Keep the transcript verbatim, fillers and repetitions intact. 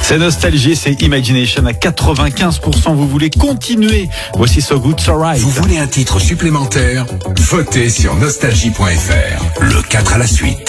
C'est Nostalgie, c'est Imagination à quatre-vingt-quinze pour cent. Vous voulez continuer? Voici So Good So Right. Vous voulez un titre supplémentaire? Votez sur nostalgie point f r. Le quatre à la suite.